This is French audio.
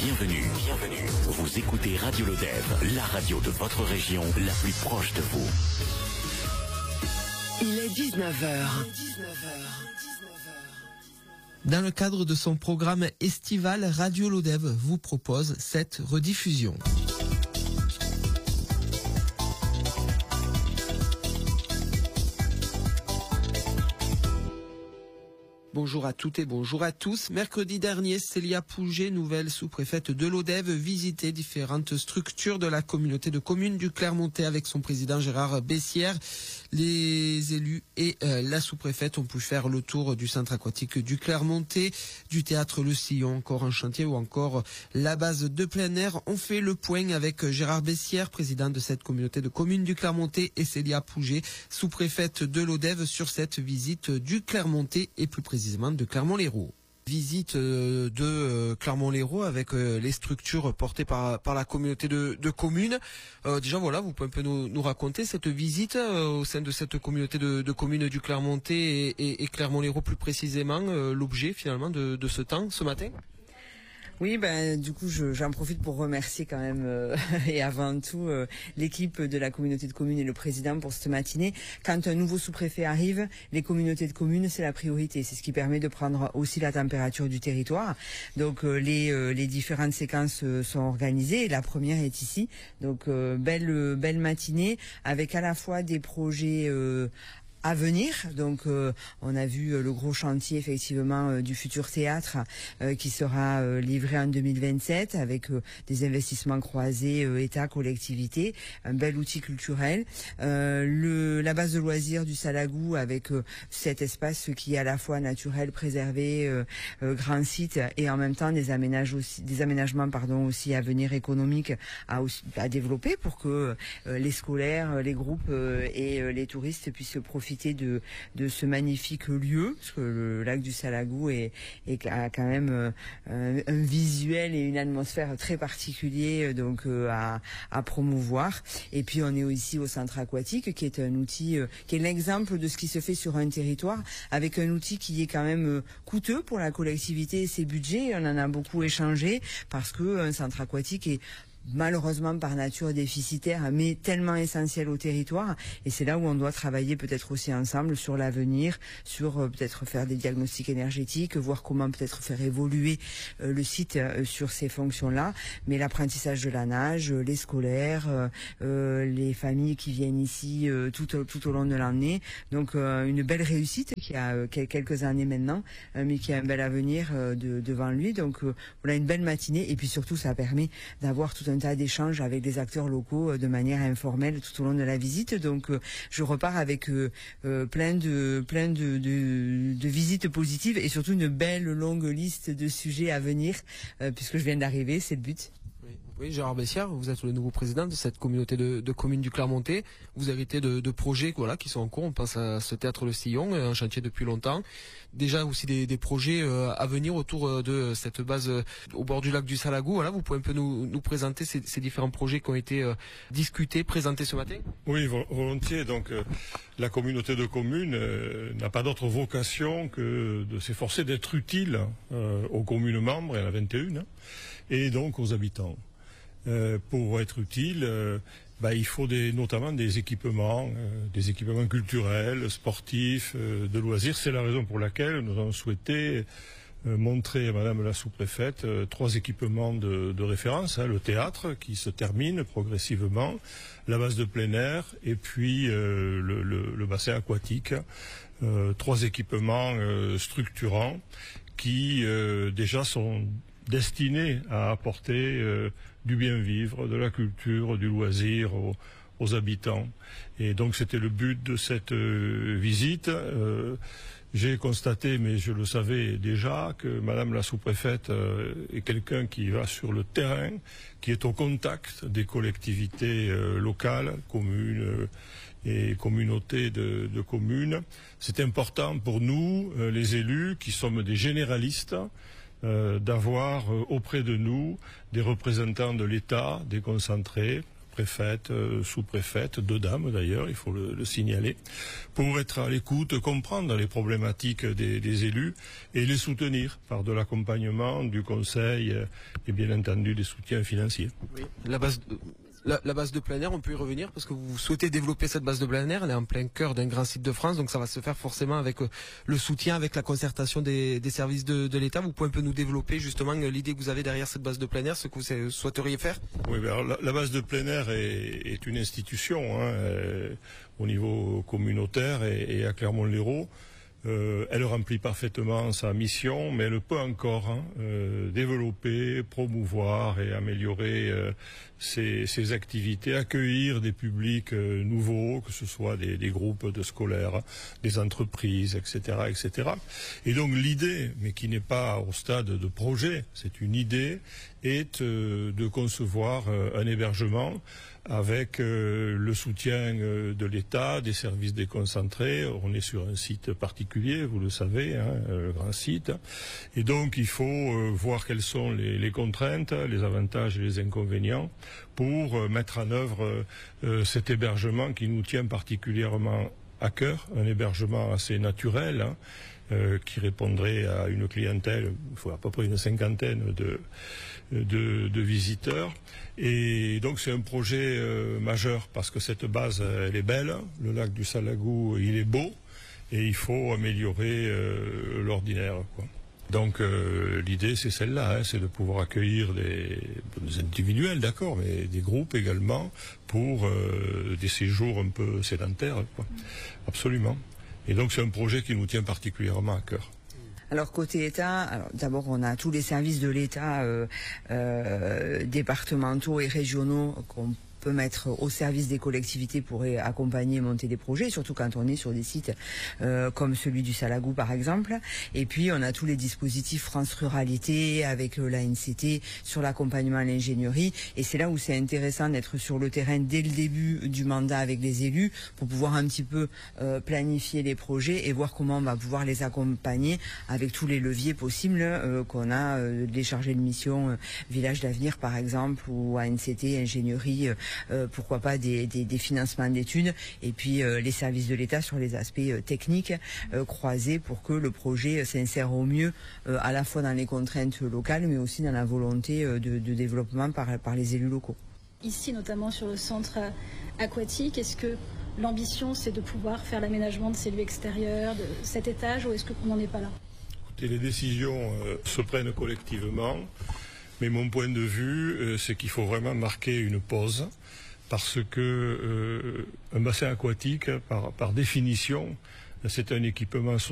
Bienvenue. Vous écoutez Radio Lodève, la radio de votre région, la plus proche de vous. Il est 19h. Dans le cadre de son programme estival, Radio Lodève vous propose cette rediffusion. Bonjour à toutes et bonjour à tous. Mercredi dernier, Célia Pouget, nouvelle sous-préfète de Lodève, visitait différentes structures de la communauté de communes du Clermontais avec son président Gérard Bessière. Les élus et la sous-préfète ont pu faire le tour du centre aquatique du Clermontais, du théâtre Le Sillon, encore en chantier, ou encore la base de plein air. On fait le point avec Gérard Bessière, président de cette communauté de communes du Clermontais, et Célia Pouget, sous-préfète de Lodève, sur cette visite du Clermontais et plus précisément de Clermont-Lérault. Visite de Clermont-Lérault avec les structures portées par la communauté de communes. Déjà voilà, vous pouvez un peu nous raconter cette visite au sein de cette communauté de communes du Clermontais et Clermont-Lérault plus précisément, l'objet finalement de ce temps, ce matin. Oui, du coup, j'en profite pour remercier quand même et avant tout l'équipe de la communauté de communes et le président pour cette matinée. Quand un nouveau sous-préfet arrive, les communautés de communes, c'est la priorité. C'est ce qui permet de prendre aussi la température du territoire. Donc les différentes séquences sont organisées. La première est ici. Donc belle matinée avec à la fois des projets à venir. Donc on a vu le gros chantier effectivement du futur théâtre qui sera livré en 2027 avec des investissements croisés État, collectivité, un bel outil culturel. La base de loisirs du Salagou avec cet espace qui est à la fois naturel, préservé, grand site et en même temps des aménagements aussi à venir économiques à développer pour que les scolaires, les groupes et les touristes puissent profiter de ce magnifique lieu, parce que le lac du Salagou a quand même un visuel et une atmosphère très particulier donc à promouvoir. Et puis on est aussi au centre aquatique qui est un outil qui est l'exemple de ce qui se fait sur un territoire avec un outil qui est quand même coûteux pour la collectivité et ses budgets. On en a beaucoup échangé parce que un centre aquatique est malheureusement par nature déficitaire, mais tellement essentiel au territoire. Et c'est là où on doit travailler peut-être aussi ensemble sur l'avenir, sur peut-être faire des diagnostics énergétiques, voir comment peut-être faire évoluer le site sur ces fonctions-là. Mais l'apprentissage de la nage, les scolaires, les familles qui viennent ici tout au long de l'année. Donc une belle réussite qui a quelques années maintenant, mais qui a un bel avenir devant lui. Donc voilà, une belle matinée. Et puis surtout, ça permet d'avoir tout un tas d'échanges avec des acteurs locaux de manière informelle tout au long de la visite. Donc je repars avec plein de visites positives et surtout une belle longue liste de sujets à venir puisque je viens d'arriver, c'est le but. Oui, Gérard Bessière, vous êtes le nouveau président de cette communauté de communes du Clermontais. Vous héritez de projets qui sont en cours. On pense à ce théâtre Le Sillon, un chantier depuis longtemps. Déjà aussi des projets à venir autour de cette base au bord du lac du Salagou. Voilà, vous pouvez un peu nous présenter ces différents projets qui ont été discutés, présentés ce matin? Oui, volontiers. Donc la communauté de communes n'a pas d'autre vocation que de s'efforcer d'être utile aux communes membres, il y en a 21, et donc aux habitants. Pour être utile, il faut notamment des équipements culturels, sportifs, de loisirs. C'est la raison pour laquelle nous avons souhaité montrer à Madame la sous-préfète 3 équipements de référence, le théâtre qui se termine progressivement, la base de plein air et puis le bassin aquatique. 3 équipements structurants qui déjà sont destinés à apporter du bien-vivre, de la culture, du loisir aux habitants. Et donc c'était le but de cette visite. J'ai constaté, mais je le savais déjà, que Madame la sous-préfète est quelqu'un qui va sur le terrain, qui est au contact des collectivités locales, communes et communautés de communes. C'est important pour nous, les élus, qui sommes des généralistes, d'avoir auprès de nous des représentants de l'État déconcentrés, préfète, sous-préfète, 2 dames d'ailleurs, il faut le signaler, pour être à l'écoute, comprendre les problématiques des élus et les soutenir par de l'accompagnement, du conseil et bien entendu des soutiens financiers. Oui. La base de plein air, on peut y revenir parce que vous souhaitez développer cette base de plein air, elle est en plein cœur d'un grand site de France, donc ça va se faire forcément avec le soutien, avec la concertation des services de l'État. Vous pouvez un peu nous développer justement l'idée que vous avez derrière cette base de plein air, ce que vous souhaiteriez faire? Oui, alors la base de plein air est une institution au niveau communautaire et à Clermont-Lérault. Elle remplit parfaitement sa mission, mais elle peut encore développer, promouvoir et améliorer ses activités, accueillir des publics nouveaux, que ce soit des groupes de scolaires, des entreprises, etc., etc. Et donc l'idée, mais qui n'est pas au stade de projet, c'est une idée, est de concevoir un hébergement avec le soutien de l'État, des services déconcentrés. On est sur un site particulier, vous le savez, le grand site. Et donc il faut voir quelles sont les contraintes, les avantages et les inconvénients pour mettre en œuvre cet hébergement qui nous tient particulièrement à cœur, un hébergement assez naturel, qui répondrait à une clientèle, il faut à peu près une 50aine de visiteurs. Et donc c'est un projet majeur parce que cette base, elle est belle, le lac du Salagou, il est beau et il faut améliorer l'ordinaire, quoi. Donc l'idée c'est celle-là, c'est de pouvoir accueillir des individuels, d'accord, mais des groupes également pour des séjours un peu sédentaires, quoi. Absolument. Et donc c'est un projet qui nous tient particulièrement à cœur. Alors côté État, d'abord on a tous les services de l'État départementaux et régionaux qu'on peut mettre au service des collectivités pour accompagner et monter des projets, surtout quand on est sur des sites comme celui du Salagou par exemple. Et puis on a tous les dispositifs France Ruralité avec l'ANCT sur l'accompagnement à l'ingénierie. Et c'est là où c'est intéressant d'être sur le terrain dès le début du mandat avec les élus pour pouvoir un petit peu planifier les projets et voir comment on va pouvoir les accompagner avec tous les leviers possibles qu'on a, les chargés de mission Village d'avenir par exemple, ou ANCT, ingénierie, pourquoi pas des financements d'études, et puis les services de l'État sur les aspects techniques croisés pour que le projet s'insère au mieux à la fois dans les contraintes locales mais aussi dans la volonté de développement par les élus locaux. Ici notamment sur le centre aquatique, est-ce que l'ambition c'est de pouvoir faire l'aménagement de ces lieux extérieurs, de cet étage, ou est-ce qu'on n'en est pas là? Écoutez, les décisions se prennent collectivement. Mais mon point de vue, c'est qu'il faut vraiment marquer une pause parce que un bassin aquatique, par définition, c'est un équipement